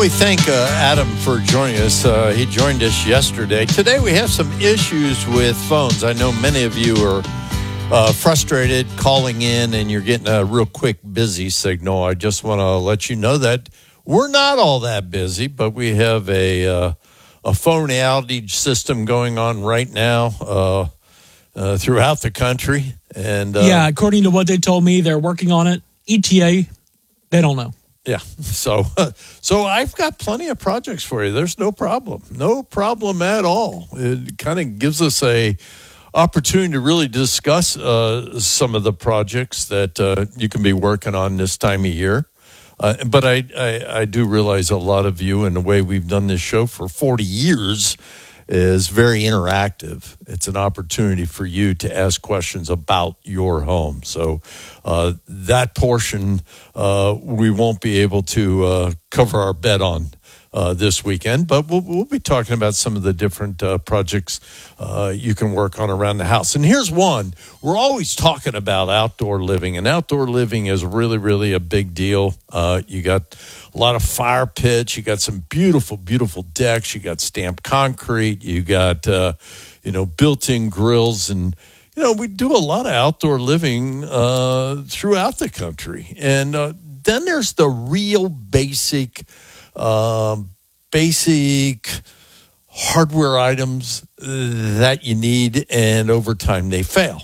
We thank Adam for joining us. He joined us yesterday. Today we have some issues with phones. I know many of you are frustrated calling in and you're getting a real quick busy signal. I just want to let you know that we're not all that busy, but we have a phone outage system going on right now throughout the country. And yeah, according to what they told me, they're working on it. ETA, they don't know. Yeah, so I've got plenty of projects for you. There's no problem at all. It kind of gives us a opportunity to really discuss some of the projects that you can be working on this time of year. But I do realize a lot of you, and the way we've done this show for 40 years, is very interactive. It's an opportunity for you to ask questions about your home. So that portion we won't be able to cover our bet on this weekend, but we'll be talking about some of the different projects you can work on around the house. And here's one. We're always talking about outdoor living, and outdoor living is really, really a big deal. You got a lot of fire pits. You got some beautiful, beautiful decks. You got stamped concrete. You got, built-in grills. And, we do a lot of outdoor living throughout the country. And then there's the real basic hardware items that you need, and over time they fail.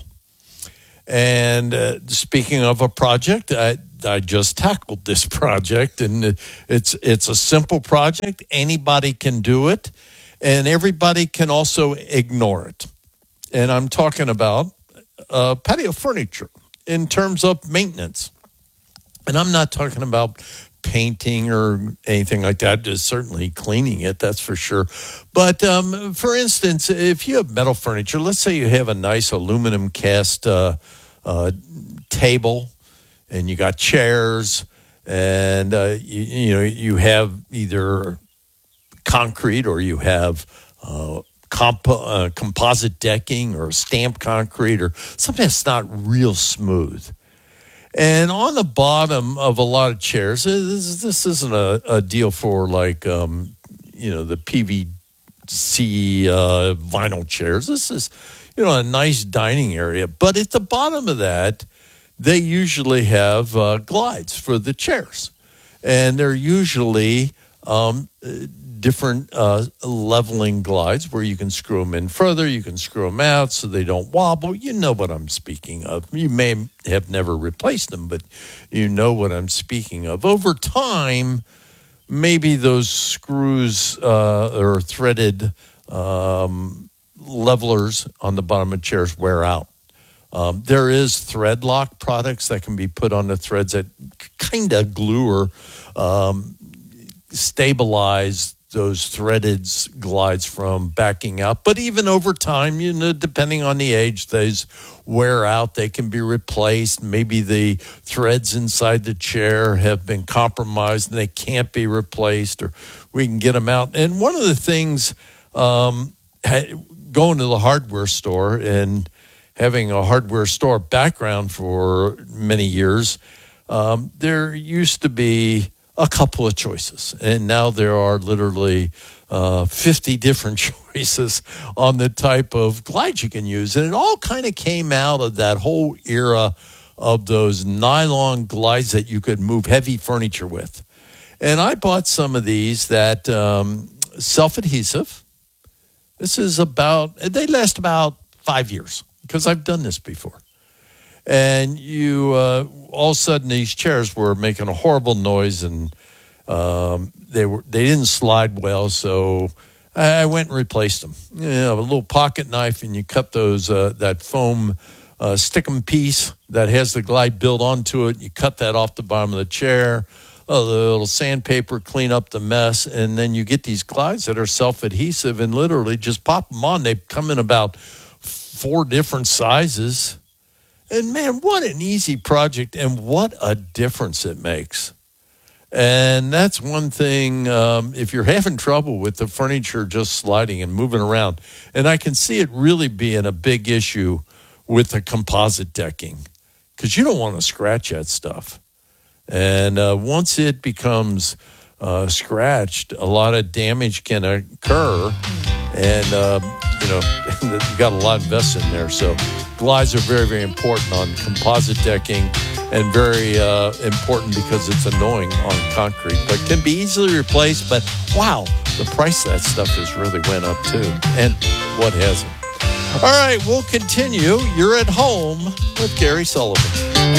And speaking of a project, I just tackled this project, and it's a simple project. Anybody can do it, and everybody can also ignore it. And I'm talking about patio furniture in terms of maintenance. And I'm not talking about painting or anything like that. Just certainly cleaning it, that's for sure. But for instance, if you have metal furniture, let's say you have a nice aluminum cast table, and you got chairs, and you have either concrete or you have composite decking or stamped concrete or something that's not real smooth. And on the bottom of a lot of chairs, this isn't a deal for like the PVC vinyl chairs. This is a nice dining area, but at the bottom of that, they usually have glides for the chairs, and they're usually different leveling glides where you can screw them in further, you can screw them out so they don't wobble. You know what I'm speaking of. You may have never replaced them, but you know what I'm speaking of. Over time, maybe those screws or threaded levelers on the bottom of chairs wear out. There is thread lock products that can be put on the threads that kind of glue or stabilize those threaded glides from backing out. But even over time, depending on the age, those wear out. They can be replaced. Maybe the threads inside the chair have been compromised and they can't be replaced, or we can get them out. And one of the things, going to the hardware store and having a hardware store background for many years, there used to be a couple of choices, and now there are literally 50 different choices on the type of glides you can use. And it all kind of came out of that whole era of those nylon glides that you could move heavy furniture with. And I bought some of these that self-adhesive. They last about 5 years, because I've done this before. And you, all of a sudden, these chairs were making a horrible noise, and they didn't slide well. So I went and replaced them. A little pocket knife, and you cut those that foam stickum piece that has the glide built onto it. You cut that off the bottom of the chair. A little sandpaper, clean up the mess, and then you get these glides that are self-adhesive, and literally just pop them on. They come in about 4 different sizes. And man, what an easy project, and what a difference it makes. And that's one thing, if you're having trouble with the furniture just sliding and moving around, and I can see it really being a big issue with the composite decking, because you don't want to scratch that stuff. And once it becomes scratched, a lot of damage can occur. And, you've got a lot invested in there. So glides are very, very important on composite decking and very important because it's annoying on concrete, but can be easily replaced. But, wow, the price of that stuff has really went up, too. And what hasn't? All right, we'll continue. You're at home with Gary Sullivan.